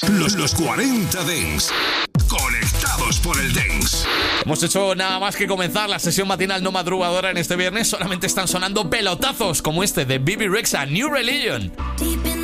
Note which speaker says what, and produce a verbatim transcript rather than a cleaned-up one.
Speaker 1: Los, los cuarenta Dance. Conectados por el Dance.
Speaker 2: Hemos hecho nada más que comenzar la sesión matinal no madrugadora en este viernes. Solamente están sonando pelotazos como este de Bebe Rexha, New Religion.